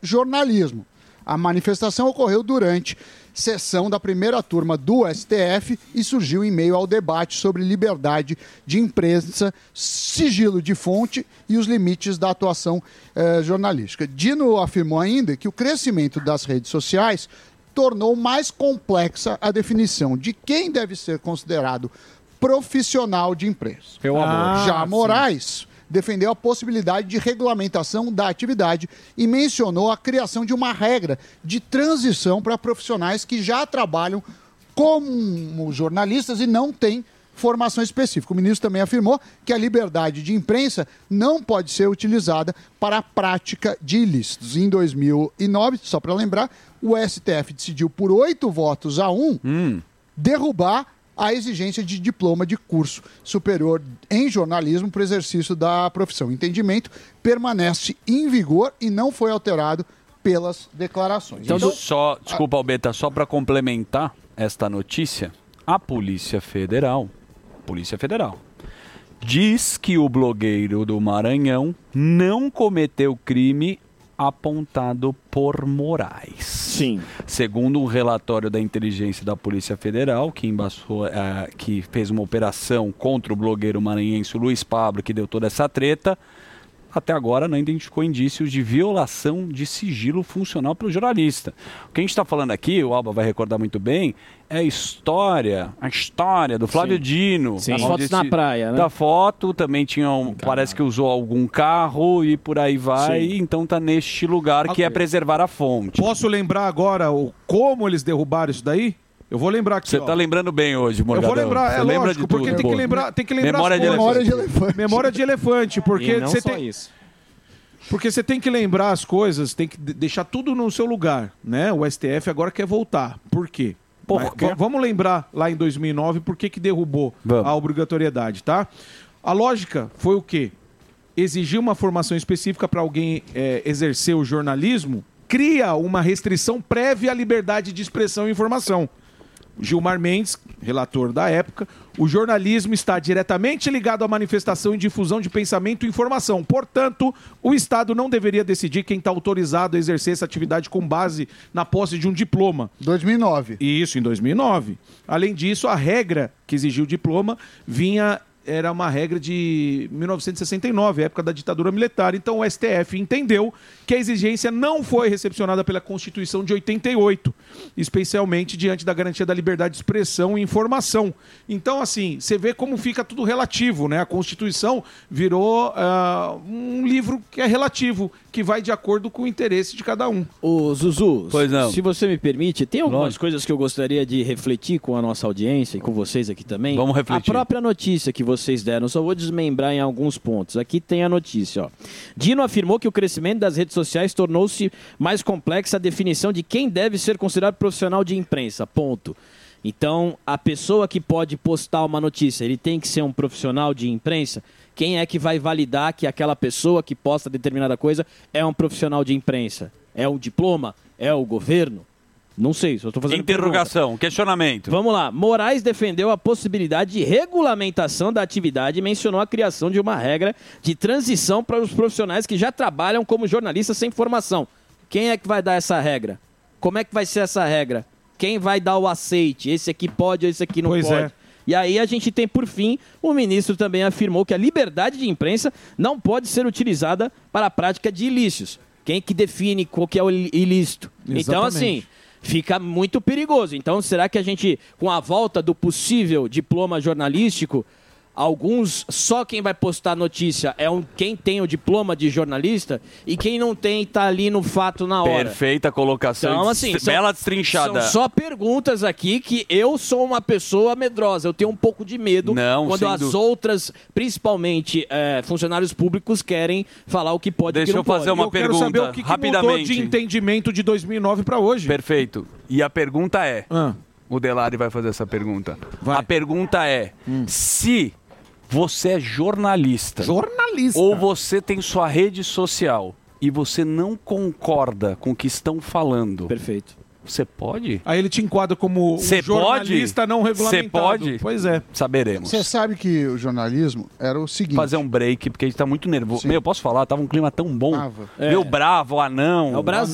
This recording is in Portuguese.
jornalismo. A manifestação ocorreu durante sessão da primeira turma do STF e surgiu em meio ao debate sobre liberdade de imprensa, sigilo de fonte e os limites da atuação jornalística. Dino afirmou ainda que o crescimento das redes sociais tornou mais complexa a definição de quem deve ser considerado profissional de imprensa. Já Moraes defendeu a possibilidade de regulamentação da atividade e mencionou a criação de uma regra de transição para profissionais que já trabalham como jornalistas e não têm formação específica. O ministro também afirmou que a liberdade de imprensa não pode ser utilizada para a prática de ilícitos. Em 2009, só para lembrar, o STF decidiu por 8-1 derrubar a exigência de diploma de curso superior em jornalismo para o exercício da profissão. O entendimento permanece em vigor e não foi alterado pelas declarações. Então, desculpa, Albeta, só para complementar esta notícia, a Polícia Federal diz que o blogueiro do Maranhão não cometeu crime apontado por Moraes. Sim. Segundo um relatório da inteligência da Polícia Federal, que fez uma operação contra o blogueiro maranhense Luiz Pablo, que deu toda essa treta, até agora não identificou indícios de violação de sigilo funcional pelo jornalista. O que a gente está falando aqui, o Alba vai recordar muito bem, é a história do Flávio Dino. Sim. As fotos na praia, né? Da foto, também parece que usou algum carro e por aí vai, então está neste lugar que é preservar a fonte. Posso lembrar agora como eles derrubaram isso daí? Eu vou lembrar aqui. Você está lembrando bem hoje, Morgadão. Eu vou lembrar, lógico, porque tem que lembrar Memória de elefante. Memória de elefante, porque E não você só tem isso. Porque você tem que lembrar as coisas, tem que deixar tudo no seu lugar, né? O STF agora quer voltar. Por quê? Vamos lembrar lá em 2009 por que derrubou a obrigatoriedade, tá? A lógica foi o quê? Exigir uma formação específica para alguém exercer o jornalismo, cria uma restrição prévia à liberdade de expressão e informação. Gilmar Mendes, relator da época, o jornalismo está diretamente ligado à manifestação e difusão de pensamento e informação. Portanto, o Estado não deveria decidir quem está autorizado a exercer essa atividade com base na posse de um diploma. 2009. Isso, em 2009. Além disso, a regra que exigiu o diploma era uma regra de 1969, época da ditadura militar. Então o STF entendeu que a exigência não foi recepcionada pela Constituição de 88, especialmente diante da garantia da liberdade de expressão e informação. Então, assim, você vê como fica tudo relativo, né? A Constituição virou um livro que é relativo, que vai de acordo com o interesse de cada um. Ô, Zuzu, Pois não. se você me permite, tem algumas Lógico. coisas que eu gostaria de refletir com a nossa audiência e com vocês aqui também. Vamos refletir. A própria notícia que vocês deram, só vou desmembrar em alguns pontos. Aqui tem a notícia, ó. Dino afirmou que o crescimento das redes sociais tornou-se mais complexa a definição de quem deve ser considerado profissional de imprensa, ponto. Então, a pessoa que pode postar uma notícia, ele tem que ser um profissional de imprensa? Quem é que vai validar que aquela pessoa que posta determinada coisa é um profissional de imprensa? É o diploma? É o governo? Não sei, só estou fazendo Interrogação, questionamento. Vamos lá. Moraes defendeu a possibilidade de regulamentação da atividade e mencionou a criação de uma regra de transição para os profissionais que já trabalham como jornalistas sem formação. Quem é que vai dar essa regra? Como é que vai ser essa regra? Quem vai dar o aceite? Esse aqui pode ou esse aqui não Pois pode? é. E aí a gente tem, por fim, o ministro também afirmou que a liberdade de imprensa não pode ser utilizada para a prática de ilícitos. Quem que define qual que é o ilícito? Então, assim, fica muito perigoso. Então, será que a gente, com a volta do possível diploma jornalístico, só quem vai postar notícia é quem tem o diploma de jornalista e quem não tem está ali no fato na hora. Perfeita colocação. Então, assim, bela destrinchada. São só perguntas aqui que eu sou uma pessoa medrosa. Eu tenho um pouco de medo quando as outras, principalmente funcionários públicos, querem falar o que pode e o que não pode. Deixa eu fazer uma pergunta, quero saber o que rapidamente. mudou de entendimento de 2009 para hoje. Perfeito. E a pergunta é... O Delari vai fazer essa pergunta. A pergunta é... Se você é jornalista... Ou você tem sua rede social e você não concorda com o que estão falando... Perfeito. Você pode? Aí ele te enquadra como um jornalista não regulamentado. Você pode? Pois é. Saberemos. Você sabe que o jornalismo era o seguinte... Fazer um break, porque a gente tá muito nervoso. Sim. Meu, posso falar? Tava um clima tão bom. Tava. Meu bravo, anão. É o Brasil.